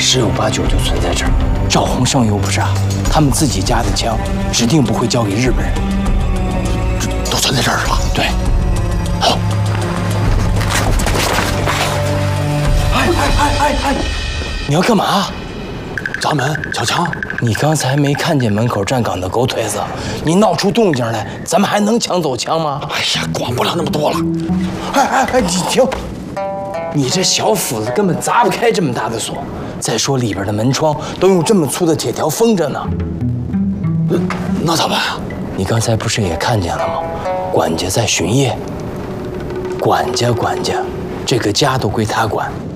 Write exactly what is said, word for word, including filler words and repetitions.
十有八九就存在这儿。赵洪胜又不傻，他们自己家的枪指定不会交给日本人。 都存在这儿了。 对。好。哎哎哎哎哎！你要干嘛？ 砸门抢枪。 你刚才没看见门口站岗的狗腿子？你闹出动静来，咱们还能抢走枪吗？ 哎呀，管不了那么多了。 哎哎哎，你停！你这小斧子根本砸不开这么大的锁。再说里边的门窗都用这么粗的铁条封着呢。 那那咋办啊？ 你刚才不是也看见了吗？管家在巡夜。管家，管家，这个家都归他管。